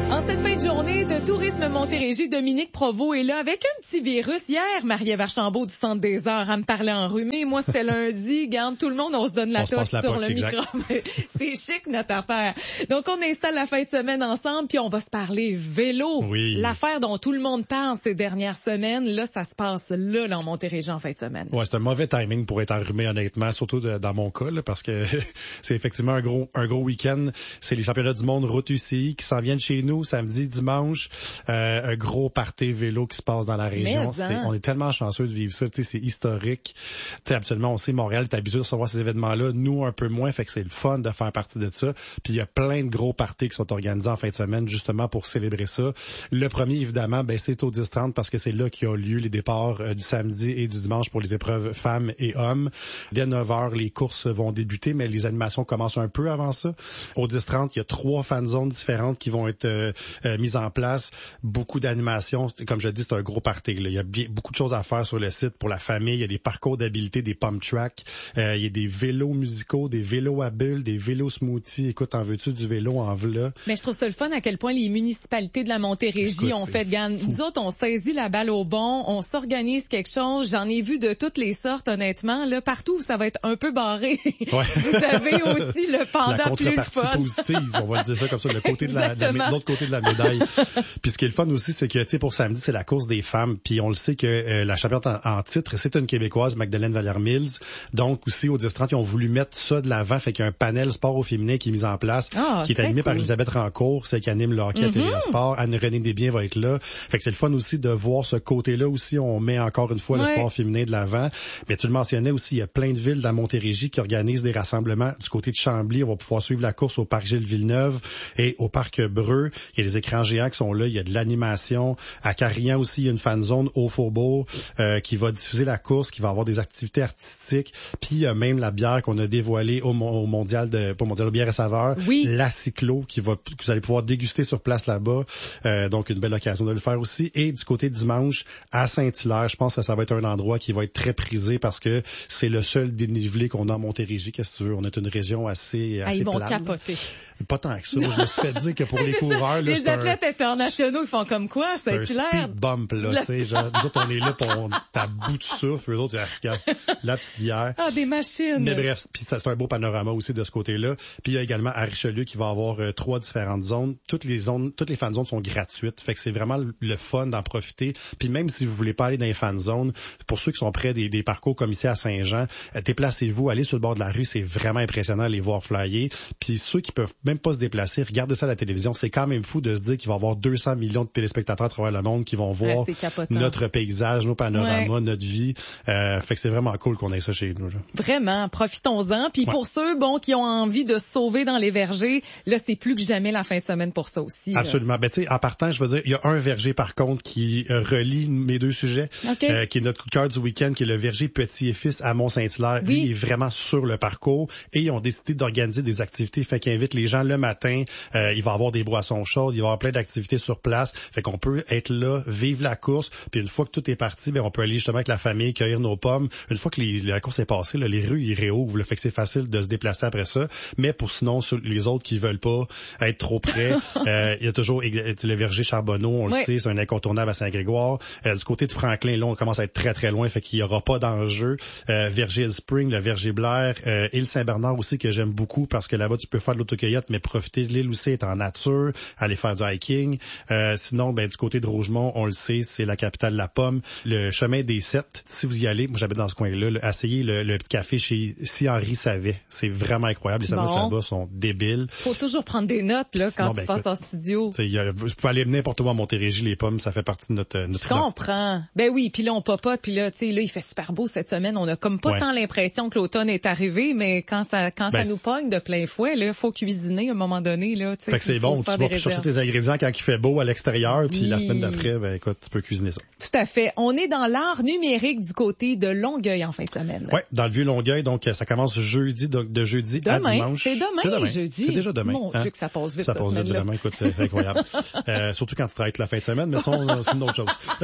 En cette fin de journée de Tourisme Montérégie, Dominique Provost est là avec un petit virus. Hier, Marie-Ève Archambault du Centre des Arts, elle me parlait enrhumée. Moi, c'était lundi. Garde tout le monde, on se donne la touche sur le micro. C'est chic, notre affaire. Donc, on installe la fin de semaine ensemble, puis on va se parler vélo. Oui. L'affaire dont tout le monde parle ces dernières semaines, là, ça se passe là, dans Montérégie, en fin de semaine. Ouais, c'est un mauvais timing pour être enrhumé, honnêtement, surtout dans mon cas, là, parce que c'est effectivement un gros week-end. C'est les championnats du monde Route UCI qui s'en viennent chez nous samedi, dimanche. Un gros party vélo qui se passe dans la région. On est tellement chanceux de vivre ça. C'est historique. Habituellement, on sait, Montréal est habitué de recevoir ces événements-là. Nous, un peu moins. Fait que c'est le fun de faire partie de ça. Puis il y a plein de gros parties qui sont organisés en fin de semaine, justement pour célébrer ça. Le premier, évidemment, c'est au 10-30 parce que c'est là qu'il y a lieu les départs du samedi et du dimanche pour les épreuves femmes et hommes. Dès 9h, les courses vont débuter, mais les animations commencent un peu avant ça. Au 10-30, il y a 3 fan zones différentes qui vont être mises en place. Beaucoup d'animations. Comme je dis, c'est un gros party. Là. Il y a beaucoup de choses à faire sur le site pour la famille. Il y a des parcours d'habilité, des pump tracks. Il y a des vélos musicaux, des vélos à bulles, des vélos smoothies. Écoute, en veux-tu du vélo en v'là? Mais je trouve ça le fun à quel point les municipalités de la Montérégie ont fait gagne. Nous autres, on saisit la balle au bon, on s'organise quelque chose. J'en ai vu de toutes les sortes, honnêtement. Là, partout où ça va être un peu barré. Ouais. Vous avez aussi le pendant plus le fun. La contrepartie positive, on va dire ça comme ça, le côté de l'autre côté de la médaille. Puis ce qui est le fun aussi, c'est que, tu sais, pour samedi, c'est la course des femmes. Puis on le sait que la championne en titre, c'est une Québécoise, Magdalene Vallière-Mills. Donc aussi, au 10-30, ils ont voulu mettre ça de l'avant. Fait qu'il y a un panel sport au féminin qui est mis en place, qui est animé par Elisabeth Rancourt, celle qui anime le hockey à TVA Sport. Anne-Renée Desbiens va être là. Fait que c'est le fun aussi de voir ce côté-là aussi. On met encore une fois le sport féminin de l'avant. Mais tu le mentionnais aussi, il y a plein de villes de la Montérégie qui organisent des rassemblements. Du côté de Chambly, on va pouvoir suivre la course au parc Gilles-Villeneuve et au parc Breu. Il y a des écrans géants qui sont là. Il y a de l'animation. À Carignan aussi, il y a une fan zone au Faubourg qui va diffuser la course, qui va avoir des activités artistiques. Puis il y a même la bière qu'on a dévoilée au mondial au bière et saveurs. Oui. La Cyclo que vous allez pouvoir déguster sur place là-bas. Donc une belle occasion de le faire aussi. Et du côté dimanche, à Saint-Hilaire, je pense que ça va être un endroit qui va être très prisé parce que c'est le seul dénivelé qu'on a en Montérégie. Qu'est-ce que tu veux? On est une région assez ils vont plane. Capoter. Pas tant que ça. Moi, je me suis fait dire que pour les coureurs, là, les athlètes internationaux, ils font comme quoi? C'est un speed bump, là, tu sais, genre, nous autres, on est là pour t'as bout de souffle, eux autres, regarde, la petite bière. Ah, des machines. Mais bref, puis ça, c'est un beau panorama aussi de ce côté-là. Puis il y a également à Richelieu qui va avoir 3 différentes zones. Toutes les fan zones sont gratuites. Fait que c'est vraiment le fun d'en profiter. Puis même si vous voulez pas aller dans les fan zones, pour ceux qui sont près des parcours comme ici à Saint-Jean, déplacez-vous, allez sur le bord de la rue, c'est vraiment impressionnant de les voir flyer. Puis ceux qui peuvent même pas se déplacer, regardez ça à la télévision. C'est quand même fou de se dire qu'il va y avoir 200 millions de téléspectateurs à travers le monde qui vont voir notre paysage, nos panoramas, notre vie. Fait que c'est vraiment cool qu'on ait ça chez nous. Là. Vraiment, profitons-en. Puis pour ceux qui ont envie de se sauver dans les vergers, là, c'est plus que jamais la fin de semaine pour ça aussi. Absolument. Ben, tu sais, en partant, je veux dire, il y a un verger, par contre, qui relie mes deux sujets, qui est notre coup de cœur du week-end, qui est le verger Petit et Fils à Mont-Saint-Hilaire. Oui. Lui, il est vraiment sur le parcours et ils ont décidé d'organiser des activités. Fait qu'ils invitent les gens le matin. Il va y avoir des boissons chaudes, il va y avoir plein d'activités sur place. Fait qu'on peut être là, vivre la course. Puis une fois que tout est parti, on peut aller justement avec la famille, cueillir nos pommes. Une fois que la course est passée, là, les rues, ils réouvrent. Fait que c'est facile de se déplacer après ça. Mais pour sinon, les autres qui veulent pas être trop près, il y a toujours le verger Charbonneau, on le sait, c'est un incontournable à Saint-Grégoire. Du côté de Franklin, là, on commence à être très, très loin, fait qu'il y aura pas d'enjeu. Verger Hill Spring, le verger Blair, île Saint-Bernard aussi, que j'aime beaucoup parce que là-bas, tu peux faire de l'autocueillette, mais profiter de l'île aussi, être en nature, aller faire du hiking. Sinon, du côté de Rougemont, on le sait, c'est la capitale de la pomme. Le chemin des Sept, si vous y allez, moi j'habite dans ce coin-là, essayez le petit café chez Henri Savet. C'est vraiment incroyable. Les sandwichs là-bas sont débiles. Faut toujours prendre des notes là quand tu passes en studio. Vous pouvez aller n'importe où à Montérégie, les pommes, ça fait partie de notre Je comprends. Ben oui, puis là on popote, puis là, tu sais, là il fait super beau cette semaine. On a comme pas tant l'impression que l'automne est arrivé, mais quand ça nous pogne de plein fouet, là, faut cuisiner à un moment donné là. Fait que c'est bon. Tu vas chercher tes ingrédients quand il fait beau à l'extérieur, puis la semaine d'après, écoute, tu peux cuisiner ça. Tout à fait. On est dans l'art numérique du côté de Longueuil en fin de semaine. Ouais, dans le vieux Longueuil, donc ça commence jeudi, donc de jeudi à dimanche. C'est demain, jeudi. C'est déjà demain. Mon Dieu que ça passe vite. Ça passe vite demain, écoute, c'est incroyable. Surtout quand tu travailles la fin de semaine, mais c'est une autre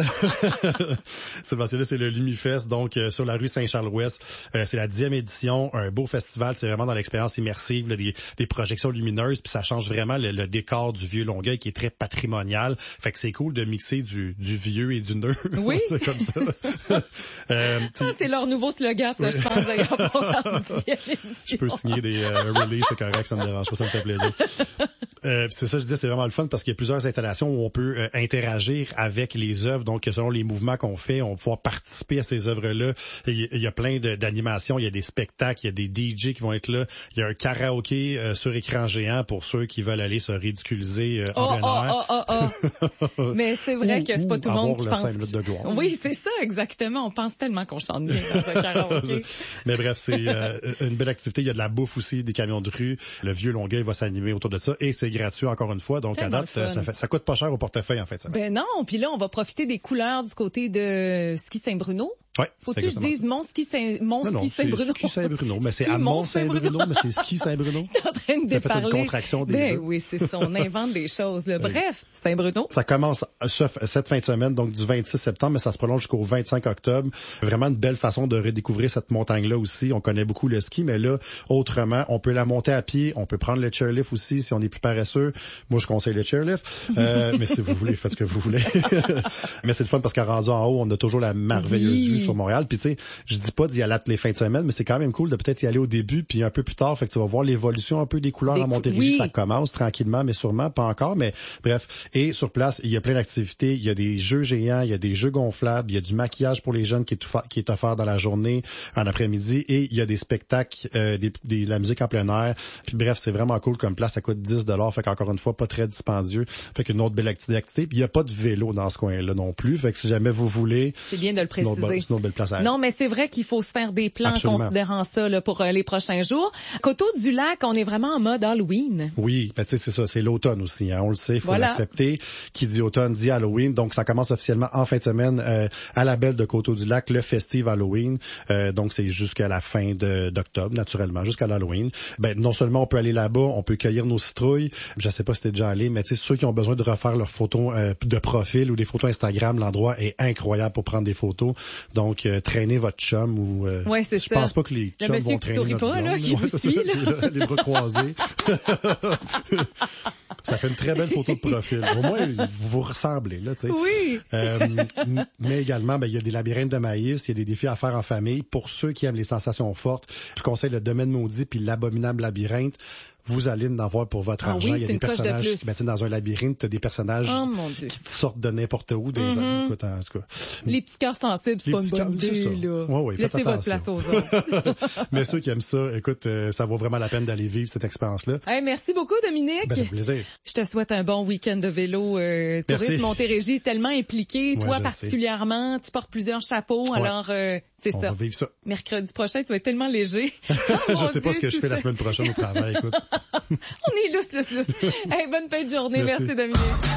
chose. C'est le Lumifest, donc sur la rue Saint-Charles-Ouest. C'est la 10e édition, un beau festival. C'est vraiment dans l'expérience immersive, là, des projections lumineuses, puis ça change vraiment le décor du vieux Longueuil qui est très patrimonial. Fait que c'est cool de mixer du vieux et du neuf. Oui. C'est comme ça. C'est leur nouveau slogan, ça, je pense, d'ailleurs, pour je peux signer des releases, c'est correct, ça me dérange pas, ça me fait plaisir. C'est ça, je disais, c'est vraiment le fun parce qu'il y a plusieurs installations où on peut interagir avec les œuvres. Donc, selon les mouvements qu'on fait, on va pouvoir participer à ces œuvres-là. Il y a plein d'animations, il y a des spectacles, il y a des DJ qui vont être là. Il y a un karaoké sur écran géant pour ceux qui veulent aller se ridiculiser en plein air. Mais c'est vrai que c'est pas tout le monde qui pense. 5 minutes de gloire. Oui, c'est ça, exactement. On pense tellement qu'on chante bien dans un karaoké. Mais bref, c'est une belle activité. Il y a de la bouffe aussi, des camions de rue. Le vieux Longueuil va s'animer autour de ça et c'est gratuit encore une fois. Donc, tellement à date, ça coûte pas cher au portefeuille, en fait. Ça. Ben non, puis là, on va profiter des couleurs du côté de Ski Saint-Bruno. Ouais, faut que je dise Ski Saint-Bruno. Ski Saint-Bruno, mais c'est à Mont-Saint-Bruno, mais c'est Ski Saint-Bruno. T'es en train de déparler. Fait une contraction des Ben deux. oui, c'est ça, on invente des choses, là. Bref, Saint-Bruno. Ça commence cette fin de semaine, donc du 26 septembre, mais ça se prolonge jusqu'au 25 octobre. Vraiment une belle façon de redécouvrir cette montagne-là aussi. On connaît beaucoup le ski, mais là, autrement, on peut la monter à pied, on peut prendre le chairlift aussi si on est plus paresseux. Moi, je conseille le chairlift, mais si vous voulez, faites ce que vous voulez. Mais c'est le fun parce qu'en rendu en haut, on a toujours la merveilleuse vue sur Montréal. Puis tu sais, je dis pas d'y aller les fins de semaine, mais c'est quand même cool de peut-être y aller au début puis un peu plus tard. Fait que tu vas voir l'évolution un peu des couleurs à Montérégie. Oui. Ça commence tranquillement, mais sûrement pas encore. Mais bref, et sur place, il y a plein d'activités. Il y a des jeux géants, il y a des jeux gonflables, il y a du maquillage pour les jeunes qui est offert dans la journée, en après-midi, et il y a des spectacles, la musique en plein air. Puis bref, c'est vraiment cool comme place. Ça coûte 10$. Fait qu'encore une fois, pas très dispendieux. Fait qu'une autre belle activité. Puis il y a pas de vélo dans ce coin-là non plus. Fait que si jamais vous voulez, c'est bien de le préciser. C'est une autre belle place à aller. Non, mais c'est vrai qu'il faut se faire des plans. Absolument. Considérant ça là, pour les prochains jours. Coteaux-du-Lac, on est vraiment en mode Halloween. Oui, ben, tu sais, c'est ça, c'est l'automne aussi. Hein, on le sait, il faut l'accepter. Qui dit automne dit Halloween. Donc, ça commence officiellement en fin de semaine à la Belle de Coteaux-du-Lac, le Festive Halloween. Donc, c'est jusqu'à la fin d'octobre, naturellement, jusqu'à l'Halloween. Ben, non seulement on peut aller là-bas, on peut cueillir nos citrouilles. Je sais pas si t'es déjà allé, mais tu sais, ceux qui ont besoin de refaire leurs photos de profil ou des photos Instagram, l'endroit est incroyable pour prendre des photos. Donc, traînez votre chum ou... ouais, c'est je pense pas que les chums vont traîner notre pas, là, qui vous suit, là. Les bras croisés. Ça fait une très belle photo de profil. Au moins, vous vous ressemblez, là, tu sais. Oui. Mais également, ben, il y a des labyrinthes de maïs, il y a des défis à faire en famille. Pour ceux qui aiment les sensations fortes, je conseille le Domaine maudit puis l'abominable labyrinthe. Vous allez en avoir pour votre argent. Oui, il y a des personnages qui dans un labyrinthe, tu as des personnages qui te sortent de n'importe où. Écoute, en tout cas. Les petits cœurs sensibles, c'est pas une bonne idée, là. Oui, laissez votre place aux autres. Mais ceux qui aiment ça, écoute, ça vaut vraiment la peine d'aller vivre cette expérience-là. Hey, merci beaucoup, Dominique. Ben, c'est un plaisir. Je te souhaite un bon week-end de vélo. Tourisme Montérégie, tellement impliqué. Toi, particulièrement, tu portes plusieurs chapeaux. Ouais. Alors, c'est ça. On va vivre ça. Mercredi prochain, tu vas être tellement léger. Je sais pas ce que je fais la semaine prochaine au travail, écoute. On est lousse. Hey, bonne fin de journée. Merci Dominique.